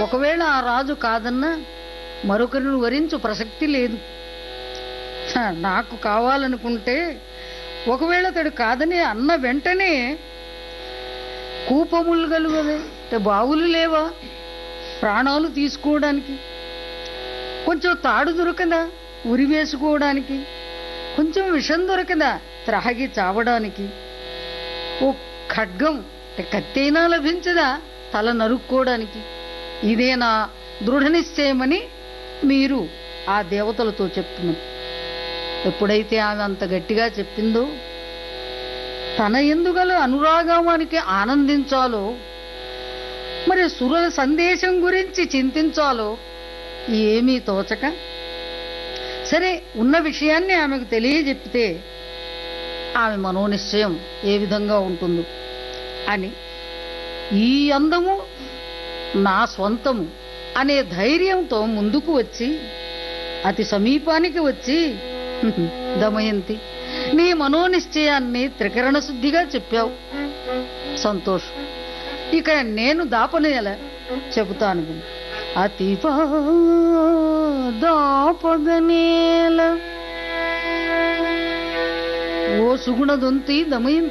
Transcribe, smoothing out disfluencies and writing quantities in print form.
ఒకవేళ ఆ రాజు కాదన్నా మరొకరిని వరించు ప్రసక్తి లేదు. నాకు కావాలనుకుంటే ఒకవేళ అతడు కాదని అన్న వెంటనే కూపములు కలుగవే, బావులు లేవా ప్రాణాలు తీసుకోవడానికి? కొంచెం తాడు దొరకదా ఉరి వేసుకోవడానికి? కొంచెం విషం దొరకదా త్రాగి చావడానికి? ఓ ఖడ్గం కత్తైనా లభించదా తల నరుక్కోవడానికి? ఇదే నా దృఢ నిశ్చయమని మీరు ఆ దేవతలతో చెప్తున్నారు. ఎప్పుడైతే ఆమె అంత గట్టిగా చెప్పిందో, తన ఎందుగల అనురాగానికి ఆనందించాలో, మరి సురుల సందేశం గురించి చింతించాలో ఏమీ తోచక, సరే ఉన్న విషయాన్ని ఆమెకు తెలియజెప్పితే ఆమె మనోనిశ్చయం ఏ విధంగా ఉంటుందో అని, ఈ అందము నా స్వంతము అనే ధైర్యంతో ముందుకు వచ్చి అతి సమీపానికి వచ్చి, దమయంతి నీ మనోనిశ్చయాన్ని త్రికరణ శుద్ధిగా చెప్పావు, సంతోషం. ఇక నేను దాపనేల చెబుతాను. అతివా దాపగనేల ఓ సుగుణ దొంతి దమయంతి.